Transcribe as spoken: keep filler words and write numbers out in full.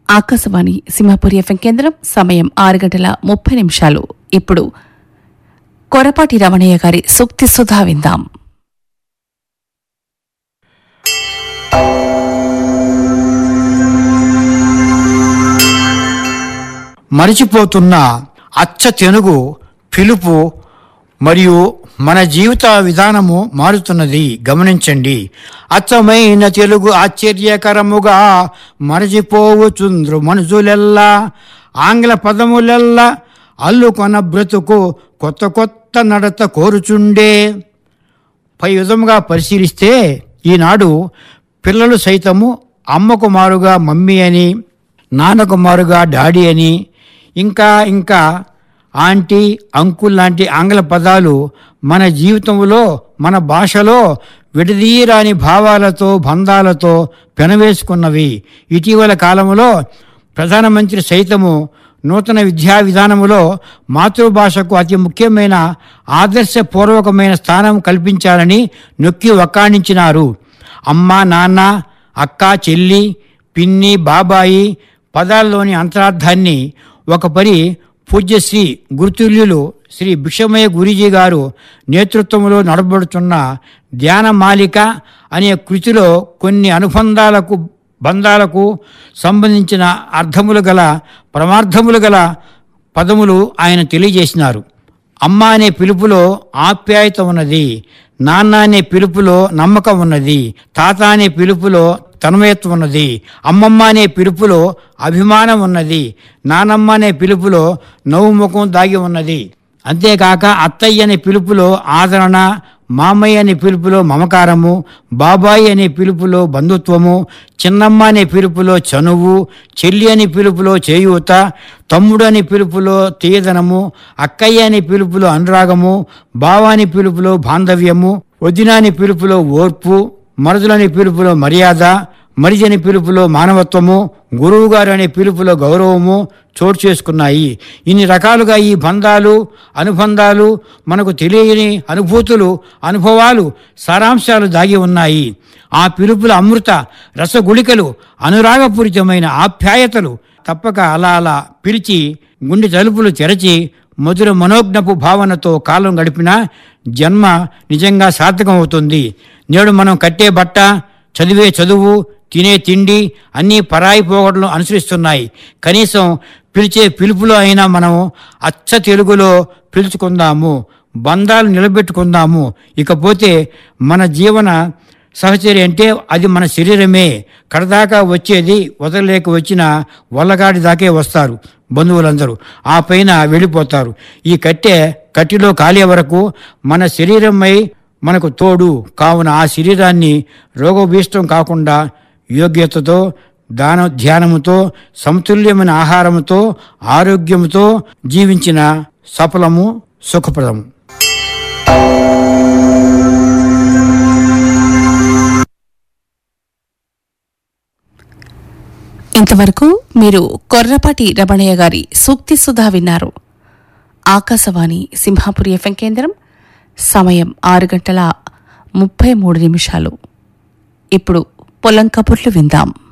Akashvani Simhapuri FM కేంద్రం. సమయం ఆరు గంటల ముప్పై నిమిషాలు. ఇప్పుడు కొరపాటి రమణయ్య గారి సూక్తి సుధా విందాం. మరిచిపోతున్న అచ్చ తెనుగు పిలుపు మరియు మన జీవిత విధానము మారుతున్నది, గమనించండి. అచ్చమైన తెలుగు ఆశ్చర్యకరముగా మరచిపోవచుంద్రు మనుషులెల్లా, ఆంగ్ల పదములెల్లా అల్లుకొన బ్రతుకు కొత్త కొత్త నడత కోరుచుండే. పై విధముగా పరిశీలిస్తే ఈనాడు పిల్లలు సైతము అమ్మకు మారుగా మమ్మీ అని, నాన్నకు మారుగా డాడీ అని, ఇంకా ఇంకా ఆంటీ, అంకుల్ లాంటి ఆంగ్ల పదాలు మన జీవితంలో, మన భాషలో విడదీయరాని భావాలతో, బంధాలతో పెనవేసుకున్నవి. ఇటీవల కాలంలో ప్రధానమంత్రి సైతము నూతన విద్యా విధానములో మాతృభాషకు అతి ముఖ్యమైన ఆదర్శపూర్వకమైన స్థానం కల్పించాలని నొక్కి వక్కాణించినారు. అమ్మ, నాన్న, అక్క, చెల్లి, పిన్ని, బాబాయి పదాల్లోని అంతరార్థాన్ని ఒక పరి పూజ్యశ్రీ గురుతుల్యులు శ్రీ భిక్షమయ్య గురూజీ గారు నేతృత్వంలో నడబడుతున్న ధ్యానమాలిక అనే కృతిలో కొన్ని అనుబంధాలకు, బంధాలకు సంబంధించిన అర్థములు గల, పరమార్థములు గల పదములు ఆయన తెలియజేసినారు. అమ్మ అనే పిలుపులో ఆప్యాయత ఉన్నది, నాన్న అనే పిలుపులో నమ్మకం ఉన్నది, తాత అనే పిలుపులో తన్మయత్వం ఉన్నది, అమ్మమ్మ అనే పిలుపులో అభిమానం ఉన్నది, నానమ్మ అనే పిలుపులో నవ్వుముఖం దాగి ఉన్నది. అంతేకాక అత్తయ్య అనే పిలుపులో ఆదరణ, మామయ్య అనే పిలుపులో మమకారము, బాబాయి అనే పిలుపులో బంధుత్వము, చిన్నమ్మ అనే పిలుపులో చనువు, చెల్లి అనే పిలుపులో చేయూత, తమ్ముడు అనే పిలుపులో తీయదనము, అక్కయ్య అనే పిలుపులో అనురాగము, బావ అనే పిలుపులో బాంధవ్యము, వదిన అనే పిలుపులో ఓర్పు, మరుదులని పిలుపులో మర్యాద, మరిజని పిలుపులో మానవత్వము, గురువు గారు అనే పిలుపులో గౌరవము చోటు చేసుకున్నాయి. ఇన్ని రకాలుగా ఈ బంధాలు, అనుబంధాలు, మనకు తెలియని అనుభూతులు, అనుభవాలు, సారాంశాలు దాగి ఉన్నాయి. ఆ పిలుపుల అమృత రసగుళికలు, అనురాగపూరితమైన ఆప్యాయతలు తప్పక అలా అలా పిలిచి గుండె తలుపులు తెరచి మధుర మనోజ్ఞపు భావనతో కాలం గడిపిన జన్మ నిజంగా సార్థకం అవుతుంది. నేడు మనం కట్టే బట్ట, చదివే చదువు, తినే తిండి అన్నీ పరాయి పోగొడలు అనుసరిస్తున్నాయి. కనీసం పిలిచే పిలుపులో అయినా మనం అచ్చ తెలుగులో పిలుచుకుందాము, బంధాలు నిలబెట్టుకుందాము. ఇకపోతే మన జీవన సహచర్య అంటే అది మన శరీరమే. కడదాకా వచ్చేది వదలలేక వచ్చిన వల్లగాడి దాకే వస్తారు బంధువులందరూ, ఆ పైన వెళ్ళిపోతారు. ఈ కట్టె కట్టిలో కాలే వరకు మన శరీరమై మనకు తోడు. కావున ఆ శరీరాన్ని రోగభీష్టం కాకుండా యోగ్యతతో, దాన ధ్యానముతో, సమతుల్యమైన ఆహారముతో, ఆరోగ్యముతో జీవించిన సఫలము, సుఖప్రదము. ఇంతవరకు మీరు కొర్రపాటి రమణయ్య గారి సూక్తి సుధా విన్నారు. ఆకాశవాణి సింహాపురి ఎఫ్ఎం కేంద్రం. సమయం ఆరు గంటల ముప్పై మూడు నిమిషాలు. ఇప్పుడు పొలం కబుర్లు విందాం.